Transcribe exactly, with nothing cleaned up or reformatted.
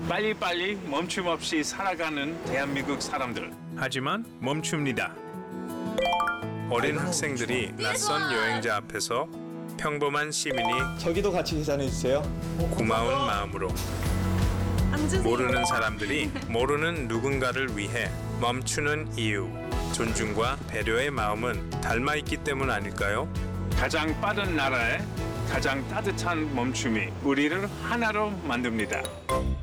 빨리빨리 멈춤 없이 살아가는 대한민국 사람들. 하지만 멈춥니다. 어린 학생들이 낯선 여행자 앞에서 평범한 시민이 저기도 같이 계산해 주세요. 고마운 마음으로 모르는 사람들이 모르는 누군가를 위해 멈추는 이유, 존중과 배려의 마음은 닮아 있기 때문 아닐까요? 가장 빠른 나라에 가장 따뜻한 멈춤이 우리를 하나로 만듭니다.